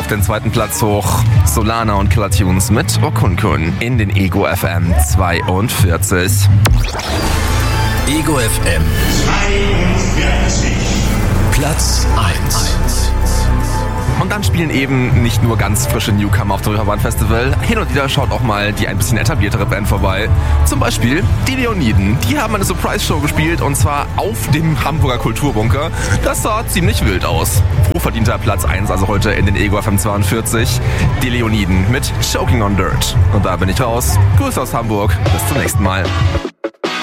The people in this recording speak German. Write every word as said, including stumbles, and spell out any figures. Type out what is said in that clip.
den zweiten Platz hoch. Solana und Killer Tunes mit Okunkun in den Ego F M zweiundvierzig. Ego F M zweiundvierzig. Platz eins. Und dann spielen eben nicht nur ganz frische Newcomer auf dem Reeperbahn Festival. Hin und wieder schaut auch mal die ein bisschen etabliertere Band vorbei. Zum Beispiel die Leoniden. Die haben eine Surprise-Show gespielt und zwar auf dem Hamburger Kulturbunker. Das sah ziemlich wild aus. Hochverdienter Platz eins, also heute in den Ego F M zweiundvierzig. Die Leoniden mit Choking on Dirt. Und da bin ich raus. Grüße aus Hamburg. Bis zum nächsten Mal.